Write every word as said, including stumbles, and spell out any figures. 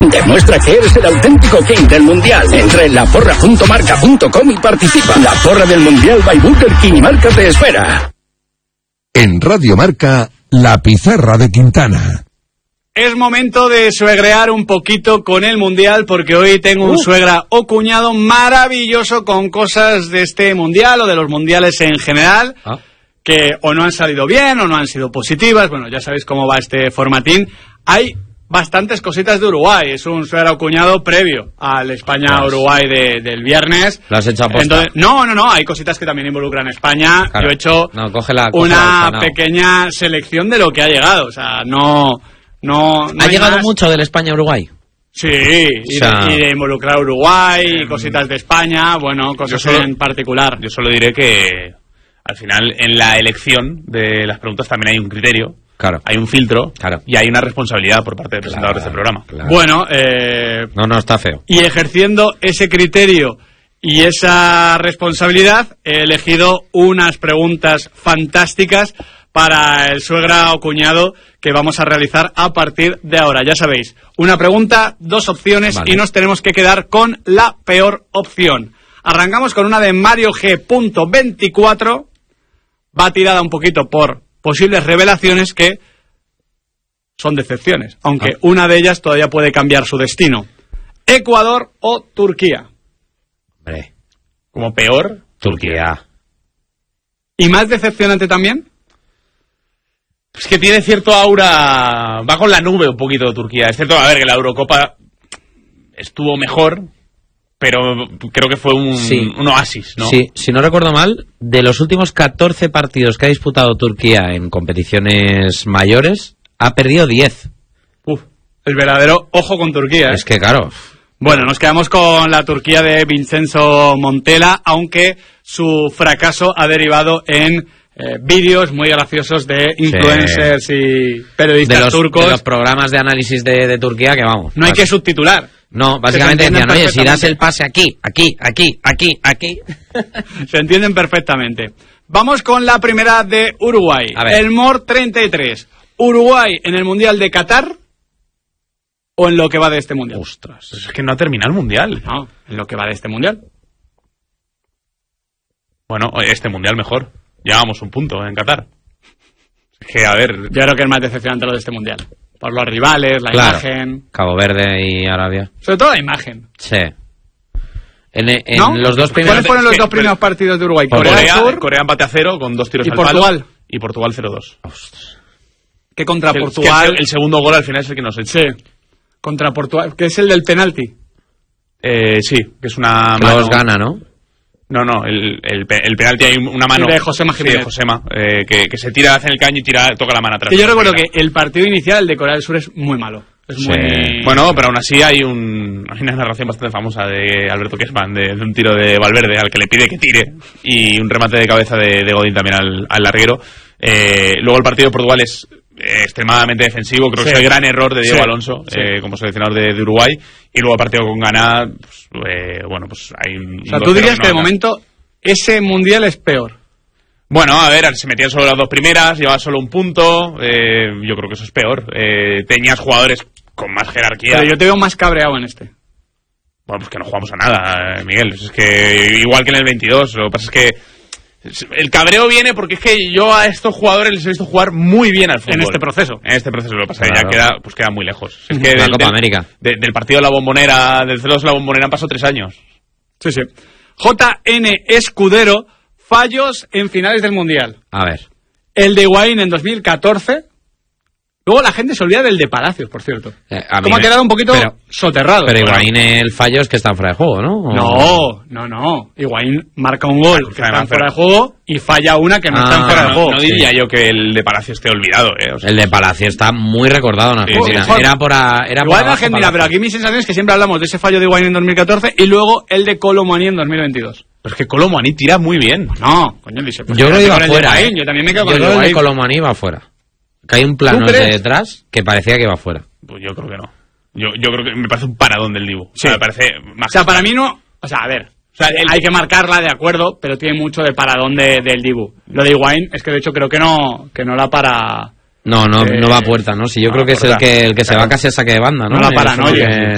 Demuestra que eres el auténtico king del mundial. Entra en la porra punto marca punto com y participa. La porra del mundial by Burger King y Marca te espera. En Radio Marca, La Pizarra de Quintana. Es momento de suegrear un poquito con el mundial, porque hoy tengo un uh. suegra o cuñado maravilloso con cosas de este mundial o de los mundiales en general, ah. que o no han salido bien o no han sido positivas. Bueno, ya sabéis cómo va este formatín. Hay bastantes cositas de Uruguay. Es un suegra o cuñado previo al España-Uruguay de, del viernes. ¿Lo has hecho aposta? Entonces, no, no, no. Hay cositas que también involucran a España. Claro. Yo he hecho no, cógela, una cógela, pequeña selección de lo que ha llegado. O sea, no... no, no ¿Ha llegado más. mucho del España-Uruguay? Sí, y, o sea, de, y de involucrar a Uruguay, eh, cositas de España, bueno, cosas solo, en particular. Yo solo diré que al final en la elección de las preguntas también hay un criterio. Claro. Hay un filtro, claro, y hay una responsabilidad por parte del presentador claro, de este programa. Claro. Bueno, eh, no, no, está feo. Y ejerciendo ese criterio y esa responsabilidad, he elegido unas preguntas fantásticas para el suegra o cuñado que vamos a realizar a partir de ahora. Ya sabéis, una pregunta, dos opciones, vale, y nos tenemos que quedar con la peor opción. Arrancamos con una de Mario G. veinticuatro, va tirada un poquito por posibles revelaciones que son decepciones, aunque ah. una de ellas todavía puede cambiar su destino. ¿Ecuador o Turquía? Hombre, como peor, Turquía. ¿Y más decepcionante también? Es que tiene cierto aura, va con la nube un poquito Turquía. Es cierto, a ver, que la Eurocopa estuvo mejor, pero creo que fue un, sí. un oasis, ¿no? Sí, si no recuerdo mal, de los últimos catorce partidos que ha disputado Turquía en competiciones mayores, ha perdido diez. Uf, el verdadero ojo con Turquía, ¿eh? Es que claro. Bueno, nos quedamos con la Turquía de Vincenzo Montella, aunque su fracaso ha derivado en eh, vídeos muy graciosos de influencers sí. y periodistas de los, turcos. De los programas de análisis de, de Turquía que vamos. No hay que subtitular. No, básicamente decían, oye, si das el pase aquí, aquí, aquí, aquí, aquí. Se entienden perfectamente. Vamos con la primera de Uruguay. El M O R treinta y tres. ¿Uruguay en el Mundial de Qatar o en lo que va de este Mundial? Ostras, pues es que no ha terminado el Mundial. No, en lo que va de este Mundial. Bueno, este Mundial mejor. Llevamos un punto en Qatar. Es que, a ver... Yo creo que es más decepcionante lo de este Mundial. Por los rivales, la claro, imagen... Cabo Verde y Arabia. Sobre todo la imagen. Sí. En, en ¿No? los dos primeros... ¿Cuáles fueron los dos primeros partidos de Uruguay? Corea, Corea, Sur, Corea empate a cero con dos tiros y al Portugal. palo. Y Portugal cero dos. Que contra que, Portugal... Que el, el segundo gol al final es el que nos echa. Sí. Contra Portugal, que es el del penalti. Eh, sí, que es una que mano... los gana, ¿no? No, no, el, el, el penalti hay una mano... Sí, de Josema Jiménez. Sí, de Josema, eh, que, que se tira hacia el caño y tira, toca la mano atrás. Que yo recuerdo que el partido inicial, el de Corea del Sur, es muy malo. Es sí. muy... Bueno, pero aún así hay, un, hay una narración bastante famosa de Alberto Quesman, de, de un tiro de Valverde al que le pide que tire, y un remate de cabeza de, de Godín también al, al larguero. Eh, luego el partido de Portugal es extremadamente defensivo, creo sí. que es el gran error de Diego sí. Alonso sí. Eh, como seleccionador de, de Uruguay, y luego el partido con Ghana, pues, eh, bueno, pues hay un... O sea, tú dirías que de momento ese Mundial es peor. Bueno, a ver, se metían solo las dos primeras, llevaba solo un punto, eh, yo creo que eso es peor. Eh, tenías jugadores con más jerarquía. Pero yo te veo más cabreado en este. Bueno, pues que no jugamos a nada, Miguel. Es que igual que en el veintidós, lo que pasa es que el cabreo viene porque es que yo a estos jugadores les he visto jugar muy bien al fútbol. En este proceso. En este proceso, lo que pasa es que claro. ya queda, pues queda muy lejos. Es que la del, Copa del, América. De, del partido de la Bombonera, del cero dos de la Bombonera han pasado tres años. Sí, sí. J N Escudero, fallos en finales del Mundial. A ver. El de Higuaín en dos mil catorce. Luego la gente se olvida del de Palacios, por cierto. Eh, a Como me... ha quedado un poquito pero, soterrado. Pero Higuaín el fallo es que está fuera de juego, ¿no? ¿O... No, no, no. Higuaín marca un gol que está fuera de juego y falla una que no ah, está fuera de juego. No, no diría sí. yo que el de Palacio esté olvidado, ¿eh? O sea, el de Palacio está muy recordado en Argentina. Sí, sí, era por a, era Igual por en Argentina, pero aquí mi sensación es que siempre hablamos de ese fallo de Higuaín en dos mil catorce y luego el de Colomani en dos mil veintidós. Pero es que Colomani tira muy bien. No, coño, dice. Pues yo creo que iba fuera. ¿eh? Yo también me quedo yo con creo el que el de Colomani iba fuera. Que hay un plano de detrás que parecía que iba fuera. Pues yo creo que no. Yo, yo creo que me parece un paradón del Dibu. Sí. O sea, me parece más. O sea, para mí no. O sea, a ver. O sea, el... hay que marcarla de acuerdo, pero tiene mucho de paradón de, del Dibu. Lo de Higuaín es que de hecho creo que no, que no la para. No, no, eh, no va a puerta, ¿no? Si yo no creo que es el que, el que se va casi a saque de banda, ¿no? No la para, ¿no? Que...